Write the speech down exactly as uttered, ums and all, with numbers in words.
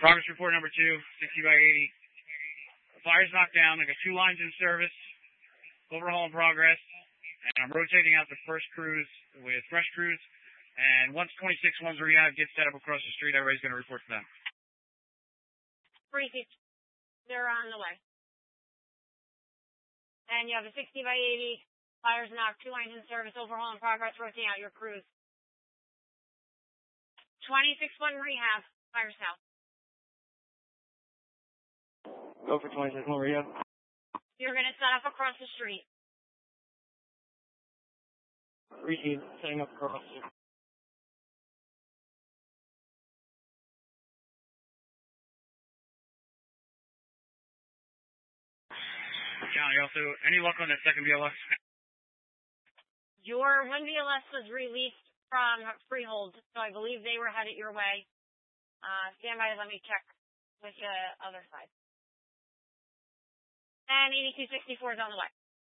Progress report number two, sixty by eighty. The fire's knocked down. I got two lines in service. Overhaul in progress. And I'm rotating out the first crews with fresh crews. And once twenty-six ones rehab gets set up across the street, everybody's going to report to them. Briefy. They're on the way. And you have a sixty by eighty. Fire's knocked. Two lines in service. Overhaul in progress. Rotating out your crews. twenty-six one rehab. Fire south. Go for twenty-six one rehab. You're going to set up across the street. Receive, setting up across. County, also, any luck on that second B L S? Your one B L S was released from Freehold, so I believe they were headed your way. Uh, stand by, let me check with the other side. And eighty-two sixty-four is on the way.